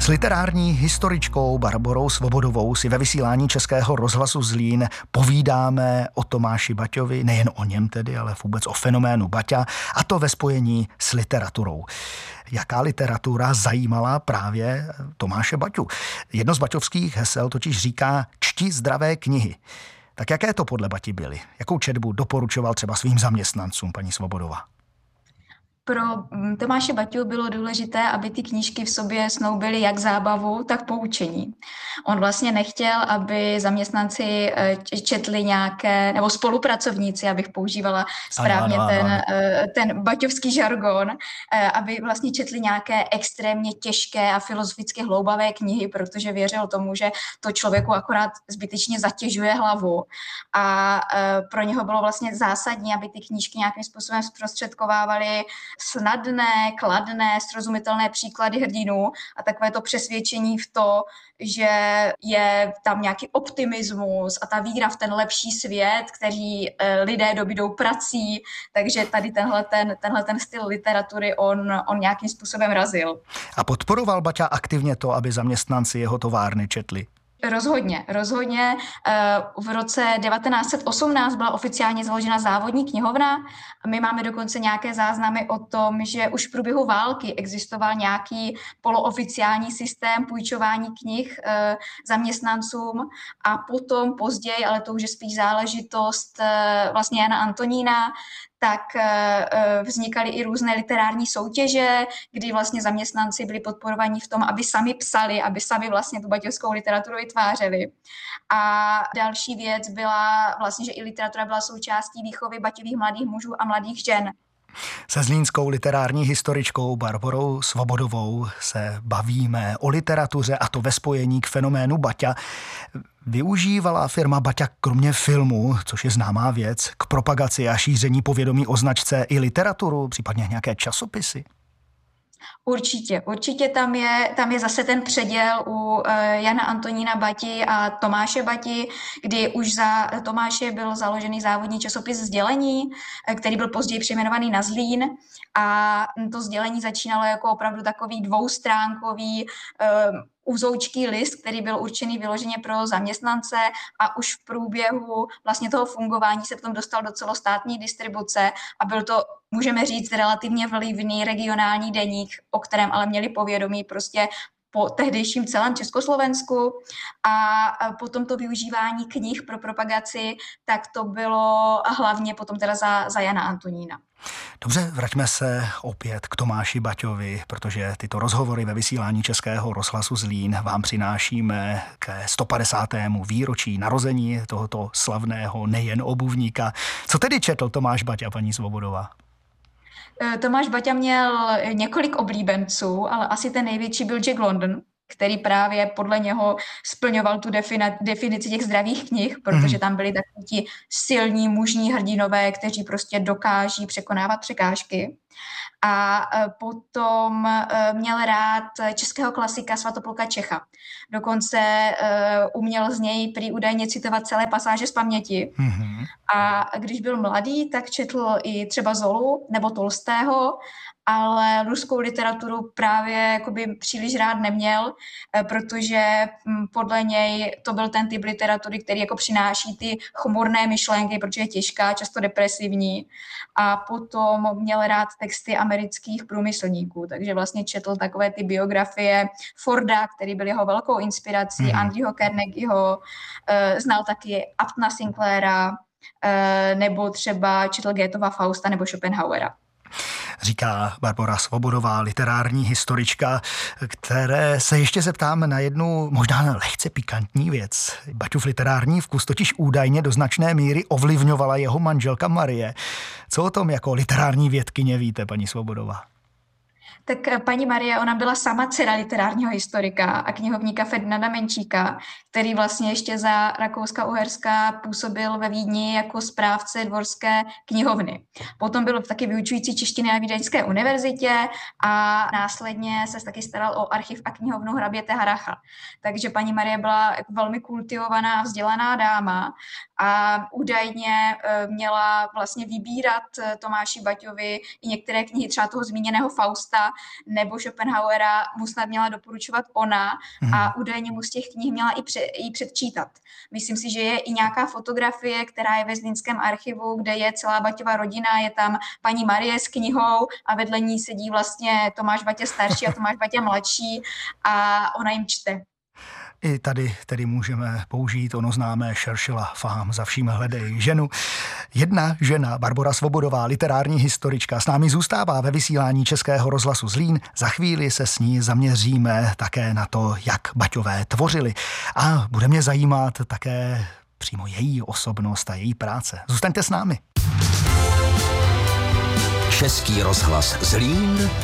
S literární historičkou Barborou Svobodovou si ve vysílání Českého rozhlasu Zlín povídáme o Tomáši Baťovi, nejen o něm tedy, ale vůbec o fenoménu Baťa, a to ve spojení s literaturou. Jaká literatura zajímala právě Tomáše Baťu? Jedno z baťovských hesel totiž říká čti zdravé knihy. Tak jaké to podle Bati byly? Jakou četbu doporučoval třeba svým zaměstnancům, paní Svobodová? Pro Tomáše Baťu bylo důležité, aby ty knížky v sobě snoubily jak zábavu, tak poučení. On vlastně nechtěl, aby zaměstnanci četli nějaké, nebo spolupracovníci, abych používala správně ten baťovský žargon, aby vlastně četli nějaké extrémně těžké a filozoficky hloubavé knihy, protože věřil tomu, že to člověku akorát zbytečně zatěžuje hlavu. A pro něho bylo vlastně zásadní, aby ty knížky nějakým způsobem zprostředkovávaly snadné, kladné, srozumitelné příklady hrdinů a takové to přesvědčení v to, že je tam nějaký optimismus a ta víra v ten lepší svět, který lidé dobydou prací, takže tady tenhle ten styl literatury on nějakým způsobem razil. A podporoval Baťa aktivně to, aby zaměstnanci jeho továrny četli? Rozhodně. V roce 1918 byla oficiálně založena závodní knihovna. My máme dokonce nějaké záznamy o tom, že už v průběhu války existoval nějaký polooficiální systém půjčování knih zaměstnancům a potom později, ale to už je spíš záležitost vlastně Jana Antonína, tak vznikaly i různé literární soutěže, kdy vlastně zaměstnanci byli podporovaní v tom, aby sami psali, aby sami vlastně tu baťovskou literaturu vytvářeli. A další věc byla vlastně, že i literatura byla součástí výchovy baťových mladých mužů a mladých žen. Se zlínskou literární historičkou Barborou Svobodovou se bavíme o literatuře, a to ve spojení k fenoménu Baťa. Využívala firma Baťa kromě filmu, což je známá věc, k propagaci a šíření povědomí o značce i literaturu, případně nějaké časopisy? Určitě tam je zase ten předěl u Jana Antonína Bati a Tomáše Bati, kdy už za Tomáše byl založený závodní časopis Sdělení, který byl později přejmenovaný na Zlín, a to Sdělení začínalo jako opravdu takový dvoustránkový uzoučký list, který byl určený vyloženě pro zaměstnance, a už v průběhu vlastně toho fungování se potom dostal do celostátní distribuce a byl to, můžeme říct, relativně vlivný regionální deník, o kterém ale měli povědomí prostě po tehdejším celém Československu. A potom to využívání knih pro propagaci, tak to bylo hlavně potom teda za Jana Antonína. Dobře, vraťme se opět k Tomáši Baťovi, protože tyto rozhovory ve vysílání Českého rozhlasu Zlín vám přinášíme ke 150. výročí narození tohoto slavného nejen obuvníka. Co tedy četl Tomáš Baťa, paní Svobodová? Tomáš Baťa měl několik oblíbenců, ale asi ten největší byl Jack London, který právě podle něho splňoval tu definici těch zdravých knih, protože tam byli takoví ti silní mužní hrdinové, kteří prostě dokáží překonávat překážky. A potom měl rád českého klasika Svatopluka Čecha. Dokonce uměl z něj prý údajně citovat celé pasáže z paměti. A když byl mladý, tak četl i třeba Zolu nebo Tolstého, ale ruskou literaturu právě jakoby příliš rád neměl, protože podle něj to byl ten typ literatury, který jako přináší ty chmurné myšlenky, protože je těžká, často depresivní. A potom měl rád texty amerických průmyslníků, takže vlastně četl takové ty biografie Forda, který byl jeho velkou inspirací, Andreho Carnegieho, znal taky Uptona Sinclaira, nebo třeba četl Goethova Fausta nebo Schopenhauera. Říká Barbora Svobodová, literární historička, které se ještě zeptám na jednu možná lehce pikantní věc. Baťův literární vkus totiž údajně do značné míry ovlivňovala jeho manželka Marie. Co o tom jako literární vědkyně víte, paní Svobodová? Tak paní Marie, ona byla sama dcera literárního historika a knihovníka Ferdinanda Menčíka, který vlastně ještě za Rakouska-Uherska působil ve Vídni jako správce dvorské knihovny. Potom byl taky vyučující češtiny na Vídeňské univerzitě a následně se taky staral o archiv a knihovnu hraběte Haracha. Takže paní Marie byla velmi kultivovaná a vzdělaná dáma a údajně měla vlastně vybírat Tomáši Baťovi i některé knihy, třeba toho zmíněného Fausta, nebo Schopenhauera mu snad měla doporučovat ona a údajně mu z těch knih měla i předčítat. Myslím si, že je i nějaká fotografie, která je ve Zlínském archivu, kde je celá Baťova rodina, je tam paní Marie s knihou a vedle ní sedí vlastně Tomáš Baťa starší a Tomáš Baťa mladší a ona jim čte. I tady tedy můžeme použít ono známé Churchilla fám za vším hledej ženu. Jedna žena, Barbora Svobodová, literární historička, s námi zůstává ve vysílání Českého rozhlasu Zlín. Za chvíli se s ní zaměříme také na to, jak Baťové tvořili. A bude mě zajímat také přímo její osobnost a její práce. Zůstaňte s námi. Český rozhlas Zlín.